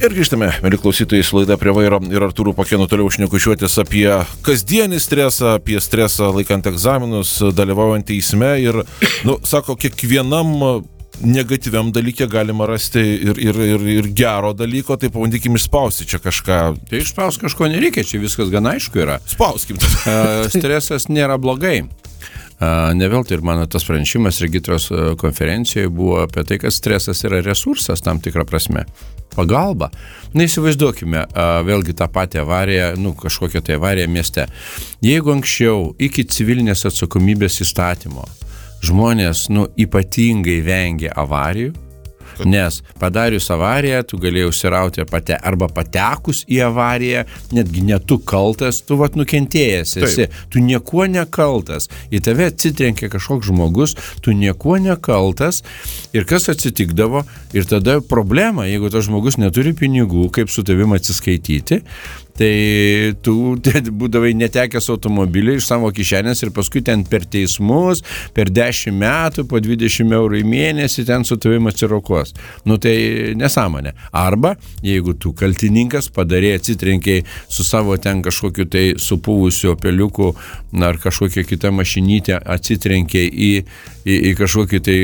Ir grįžtame, mėly klausytojai, su laida Prie vairo ir Artūru Pakėnu toliau šnekučiuotis apie kasdienį stresą, apie stresą laikant egzaminus, dalyvaujant teisme ir, sako, kiekvienam negatyviam dalykė galima rasti ir gero dalyko, tai pabandykim išspausti čia kažką. Tai išspaus kažko nereikia, čia viskas gana aišku yra. Spauskim. Stresas nėra blogai. Ne veltui ir mano tas pranešimas Regitros konferencijoje buvo apie tai, kad stresas yra resursas tam tikrą prasme. Pagalba. Įsivaizduokime, vėlgi tą patį avariją, kažkokią tai avariją mieste. Jeigu anksčiau iki civilinės atsakomybės įstatymo žmonės, ypatingai vengė avarijų, nes padarius avariją, tu galėjai užsirauti arba patekus į avariją, netgi ne tu kaltas, tu nukentėjęs esi, tu niekuo nekaltas, į tave atsitrenkė kažkoks žmogus, tu niekuo nekaltas ir kas atsitikdavo, ir tada problema, jeigu tas žmogus neturi pinigų, kaip su tavim atsiskaityti, tai tu būdavai netekęs automobilį iš savo kišenės ir paskui ten per teismus, per 10 metų, po 20 eurų į mėnesį ten su tavim atsirokos. Tai nesąmonė. Arba, jeigu tu kaltininkas padarė, atsitrenkiai su savo ten kažkokiu tai supūvusiu opeliuku ar kažkokia kita mašinytė, atsitrenkiai į kažkokį tai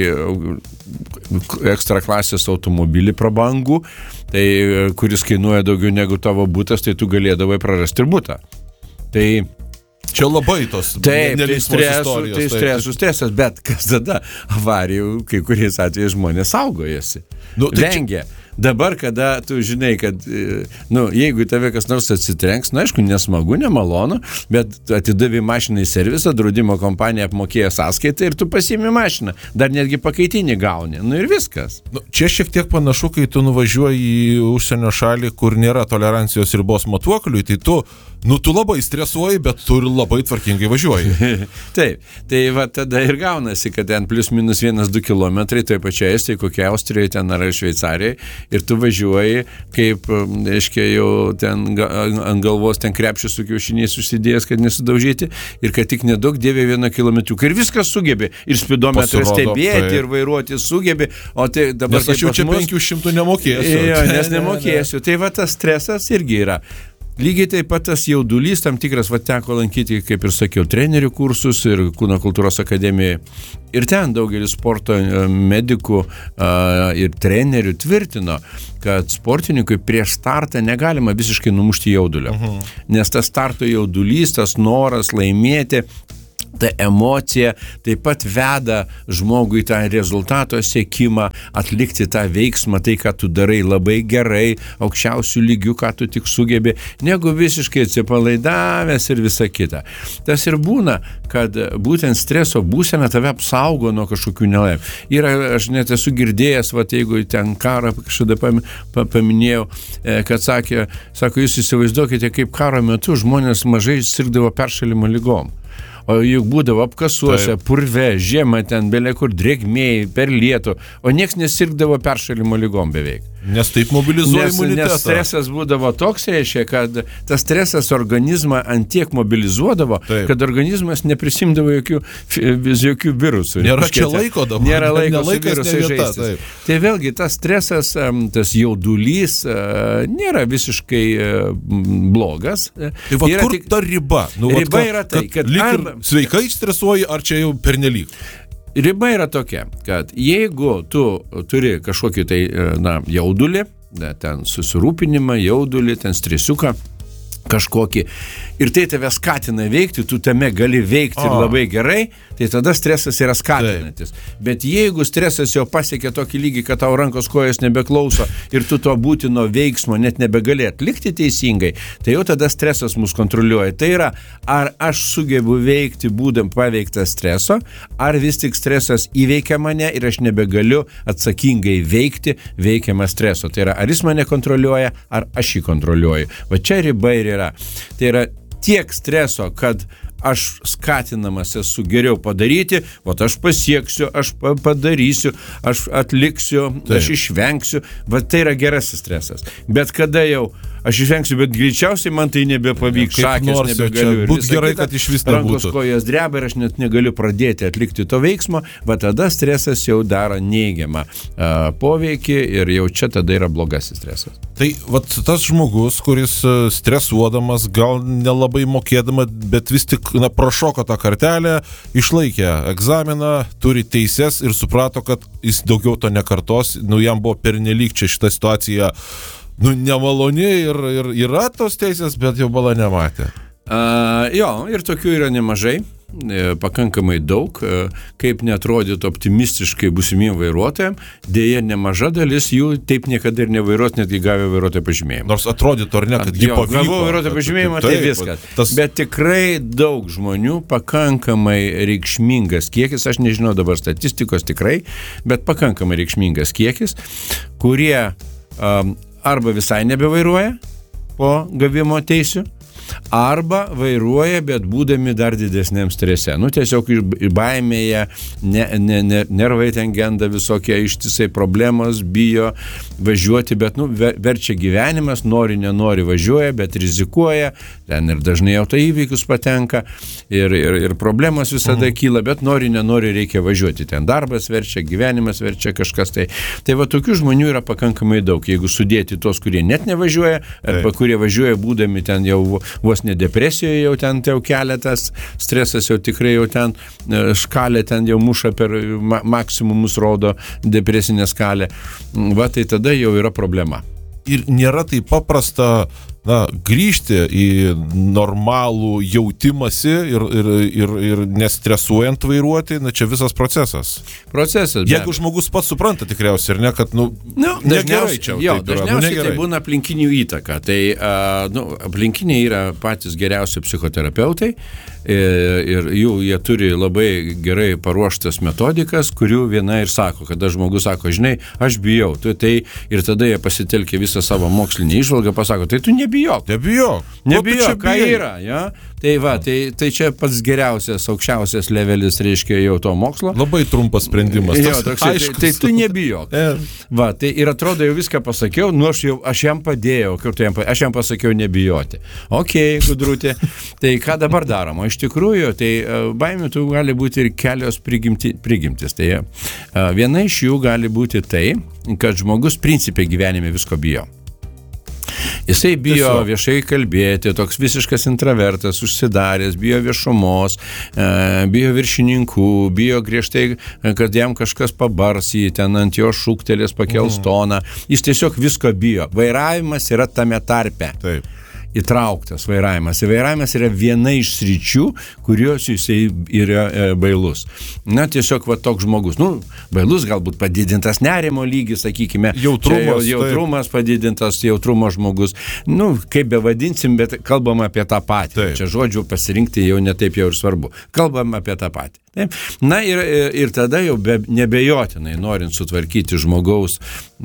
ekstra klasės automobilį prabangų, tai kuris kainuoja daugiau negu tavo butas, tai tu galėdavai prarasti ir butą. Tai čia labai tos nelinksmos istorijos. Tai stresas, bet kas tada avarijų, kai kuriais atvejais žmonės saugojasi. Vengia. Dabar, kada tu žinai, kad jeigu tave kas nors atsitrenks, aišku, nesmagu, nemalonu, bet atidavė mašiną į servisą, draudimo kompanija apmokėjo sąskaitą ir tu pasiimi mašiną. Dar netgi pakaitinį gauni. Ir viskas. Čia šiek tiek panašu, kai tu nuvažiuoji į užsienio šalį, kur nėra tolerancijos ribos matuokliui, tai tu labai stresuoji, bet tu ir labai tvarkingai važiuoji. Taip, tai tada ir gaunasi, kad ten plius minus 1-2 kilometrai, tai pačioje Estijoje, kokia Austrijoje, ten ar Šveicarijoje, ir tu važiuoji, kaip, aiškiai, jau ten ant galvos ten krepšį su kiaušiniais užsidėjęs, kad nesudaužyti, ir kad tik nedaug dievė 1 kilometriuką. Ir viskas sugebi. Ir spidometrą stebėti, ir vairuoti sugebi. O tai dabar... Nes aš jau čia 500 nemokėsiu. Nes nemokėsiu. Tai tas stresas irgi yra. Lygiai taip pat tas jaudulys tam tikras, teko lankyti, kaip ir sakiau, trenerių kursus ir Kūno kultūros akademijoje. Ir ten daugelis sporto medikų ir trenerių tvirtino, kad sportininkui prieš startą negalima visiškai numušti jaudulio. Nes tas starto jaudulys, tas noras laimėti, ta emocija taip pat veda žmogui tą rezultato siekimą, atlikti tą veiksmą, tai, ką tu darai labai gerai, aukščiausių lygių, ką tu tik sugebi, negu visiškai atsipalaidavęs ir visa kita. Tas ir būna, kad būtent streso būsena tave apsaugo nuo kažkokių nelaimių. Aš net esu girdėjęs, jeigu ten karą kažkada paminėjau, kad sako, jūs įsivaizduokite, kaip karo metu žmonės mažai sirgdavo peršalimo ligom. O juk būdavo apkasuose, purve, žiemą ten, belie kur drėgmėj, per lietų, o nieks nesirgdavo peršalimo ligom beveik. Nes taip mobilizuoja imunitetą. Nes stresas būdavo toks, reiškia, kad tas stresas organizmą antiek mobilizuodavo, kad organizmas neprisimdavo jokių virusų. Nėra čia laiko dabar. Nėra laiko su virusai žaistis. Tai vėlgi tas stresas, tas jaudulys nėra visiškai blogas. Tai kur ta riba? Riba yra tai, kad sveikai stresuoji, ar čia jau pernelyg? Riba yra tokia, kad jeigu tu turi kažkokį tai jaudulį, ten susirūpinimą, jaudulį, ten stresiuką kažkokį, ir tai tave skatina veikti, tu tame gali veikti ir labai gerai, tai tada stresas yra skatinantis. Bet jeigu stresas jau pasiekia tokį lygį, kad tau rankos kojos nebeklauso ir tu to būtino veiksmo net nebegali atlikti teisingai, tai jau tada stresas mus kontroliuoja. Tai yra, ar aš sugebu veikti būdam paveiktas streso, ar vis tik stresas įveikia mane ir aš nebegaliu atsakingai veikti veikiamą streso. Tai yra, ar jis mane kontroliuoja, ar aš jį kontroliuoju. Va čia riba ir yra. Tai yra tiek streso, kad aš skatinamas esu geriau padaryti, aš pasieksiu, aš padarysiu, aš atliksiu, aš išvengsiu, tai yra gerasis stresas. Bet kada jau aš išvengsiu, bet greičiausiai man tai nebepavyks, šakės nebegaliu. Būtų gerai, kad iš vis nebūtų. Rankos kojas dreba ir aš net negaliu pradėti atlikti to veiksmo, va tada stresas jau daro neigiamą poveikį ir jau čia tada yra blogasis stresas. Tai vat tas žmogus, kuris stresuodamas, gal nelabai mokėdama, bet vis tik prašoko tą kartelę, išlaikė egzaminą, turi teises ir suprato, kad jis daugiau to nekartos, jam buvo pernelyg čia šita situacija, nemaloni ir yra tos teisės, bet jau bala nematė. Jo, ir tokių yra nemažai, pakankamai daug, kaip neatrodytų optimistiškai būsimiem vairuotojam, dėja nemaža dalis jų taip niekada ir nevairuos, netgi gavę vairuotojo pažymėjimą. Nors atrodytų ar ne, kad jį pavyko. Gavau vairuotojo pažymėjimą, tai viskas. Bet tikrai daug žmonių, pakankamai reikšmingas kiekis, aš nežinau dabar statistikos tikrai, bet pakankamai reikšmingas kiekis, kurie arba visai nebevairuoja po gavimo teisių, arba vairuoja, bet būdami dar didesniam strese. Tiesiog baimėje, nervai ten genda visokie ištisai problemos, bijo važiuoti, bet verčia gyvenimas, nenori važiuoja, bet rizikuoja, ten ir dažnai autoįvykius patenka ir problemos visada kyla, bet nenori reikia važiuoti. Ten darbas verčia, gyvenimas verčia kažkas tai. Tai va tokių žmonių yra pakankamai daug. Jeigu sudėti tos, kurie net nevažiuoja, arba kurie važiuoja būdami ten jau vos ne depresijoje, jau ten jau keletas, stresas jau tikrai jau ten škalė ten jau muša per maksimumus rodo depresinė skalė. Va, tai tada jau yra problema. Ir nėra taip paprasta grįžti į normalų jautimąsi ir nestresuojant vairuoti, čia visas procesas. Jeigu žmogus pats supranta tikriausiai, ir ne, kad, negerai čia. Dažniausiai tai būna aplinkinių įtaka. Tai, aplinkiniai yra patys geriausi psichoterapeutai ir jie turi labai gerai paruoštas metodikas, kurių viena ir sako, kada žmogus sako, žinai, aš bijau, ir tada jie pasitelkia visą savo mokslinį įžvalgą, pasako, tai tu nebijok, ką yra, ja? Tai va, tai čia pats geriausias, aukščiausias levelis, reiškia jau to mokslo. Labai trumpas sprendimas. Tai tu nebijok. Va, tai ir atrodo jau viską pasakiau, aš jam padėjau, aš jam pasakiau nebijoti. Gudrutė, tai ką dabar daroma? Iš tikrųjų, tai baimė tų gali būti ir kelios prigimtis. Tai viena iš jų gali būti tai, kad žmogus principe gyvenime visko bijo. Jisai bijo viešai kalbėti, toks visiškas intravertas, užsidaręs, bijo viešumos, bijo viršininkų, bijo griežtai, kad jam kažkas pabars jį, ten ant jo šūktelės pakels toną. Jis tiesiog visko bijo. Vairavimas yra tame tarpe. Taip. Įtrauktas vairavimas. Vairavimas yra viena iš sričių, kurios jisai yra bailus. Tiesiog va toks žmogus. Bailus galbūt padidintas nerimo lygis, sakykime. Jautrumas padidintas, jautrumo žmogus. Kaip bevadinsim, bet kalbam apie tą patį. Taip. Čia žodžių pasirinkti jau netaip jau ir svarbu. Kalbam apie tą patį. Taip? Ir tada jau nebejotinai, norint sutvarkyti žmogaus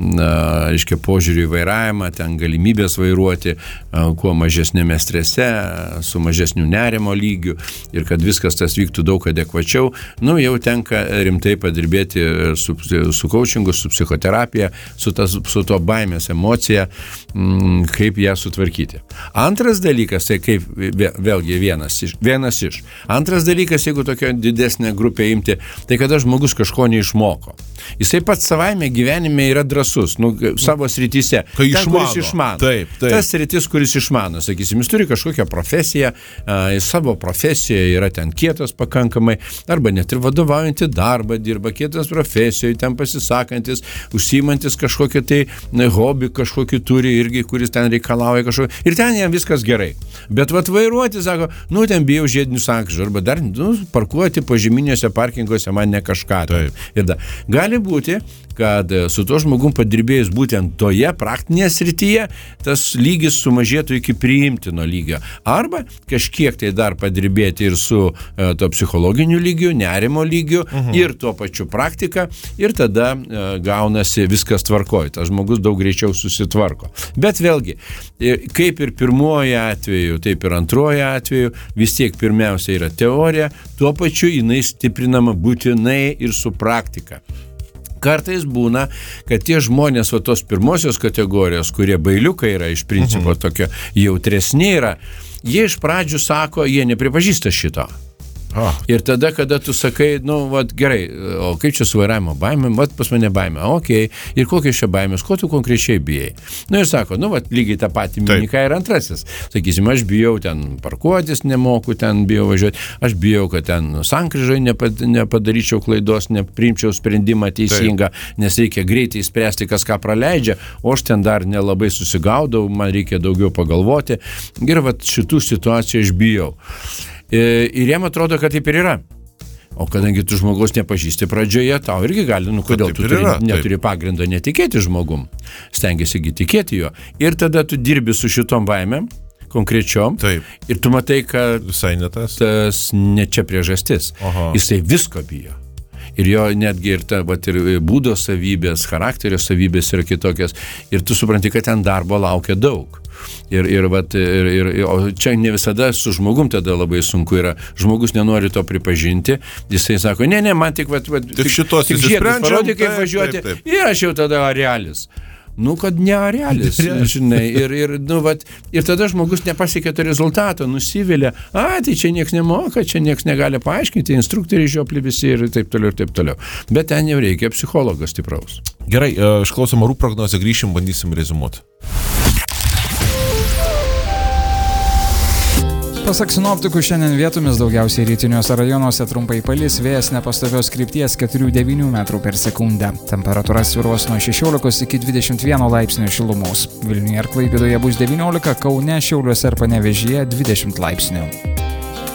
požiūrį į vairavimą, ten galimybės vairuoti, kuo mažesnėme strese, su mažesniu nerimo lygiu ir kad viskas tas vyktų daug adekvačiau, jau tenka rimtai padirbėti su coachingu, su psichoterapija, su to baimės emocija, kaip ją sutvarkyti. Antras dalykas, tai kaip vėlgi vienas iš. Antras dalykas, jeigu tokia didesnė grupė imti, tai kada žmogus kažko neišmoko. Jisai pats savaime gyvenime yra drąsus, savo srityse. Kuris išmano. Taip. Tas sritis, kuris išmano, sakysim, jis turi kažkokią profesiją, jis savo profesijoje yra ten kietas pakankamai, arba net ir vadovaujantį darbą dirba, kietas profesijoje, ten pasisakantis, užsiimantis kažkokį tai hobį, kažkokį turi irgi, kuris ten reikalauja kažkokį, ir ten jam viskas gerai. Bet vairuoti, sako, ten bijau žiedinių sankryžų, arba dar parkuoti požeminiuose parkinguose man ne kažką. Ir gali būti, kad su to žmogum padirbėjus būtent toje praktinėje srityje, tas lygis sumažėtų iki priimtino lygio. Arba kažkiek tai dar padirbėti ir su to psichologiniu lygiu, nerimo lygiu, ir tuo pačiu praktika, ir tada gaunasi viskas tvarkoj. Tas žmogus daug greičiau susitvarko. Bet vėlgi, kaip ir pirmoje atveju, taip ir antroje atveju, vis tiek pirmiausia yra teorija, tuo pačiu jinai stiprinama būtinai ir su praktika. Kartais būna, kad tie žmonės, va tos pirmosios kategorijos, kurie bailiukai yra iš principo tokio jautresni yra, jie iš pradžių sako, jie nepripažįsta šito. Ir tada, kada tu sakai, gerai, o kaip čia su vairavimo baimėm, pas mane baimė, okei, ir kokios čia baimės, ko tu konkrečiai bijai? Ir sako, lygiai tą patį miniką ir antrasis. Sakysim, aš bijau ten parkuotis, nemoku ten bijau važiuoti, aš bijau, kad ten sankryžoje nepadaryčiau klaidos, neprimčiau sprendimą teisingą, nes reikia greitai spręsti, kas ką praleidžia, o aš ten dar nelabai susigaudau, man reikia daugiau pagalvoti. Ir šitų situacijų aš bijau. Ir jiem atrodo, kad taip ir yra. O kadangi tu žmogaus nepažįsti pradžioje, tau irgi gali, kodėl tu neturi pagrindo netikėti žmogum. Stengiasi tikėti jo. Ir tada tu dirbi su šitom baimėm, konkrečiom. Taip. Ir tu matai, kad visai ne tas ne čia priežastis. Jisai visko bijo. Ir jo netgi ir būdo savybės, charakterio savybės yra kitokios. Ir tu supranti, kad ten darbo laukia daug. O čia ne visada su žmogum tada labai sunku yra. Žmogus nenori to pripažinti. Jisai sako, ne, man tik šitos žiedus parodyk, kaip važiuoti. Ir aš jau tada arealis. Kad ne arealis, žinai. Ir tada žmogus nepasiekia to rezultato, nusivilia. Tai čia nieks nemoka, čia nieks negali paaiškinti, instruktoriai žiopli visi ir taip toliau ir taip toliau. Bet ten jau reikia psichologo stipraus. Gerai, išklausom orų prognozę, grįšim, bandysim rezumuoti. Pasak sinoptikų, šiandien vietomis daugiausiai rytiniuose rajonuose trumpai palis, vėjas nepastovios krypties 4-9 metrų per sekundę. Temperatūra svyruos nuo 16 iki 21 laipsnių šilumos. Vilniuje ir Klaipėdoje bus 19, Kaune, Šiauliuose ir Panevėžyje 20 laipsnių.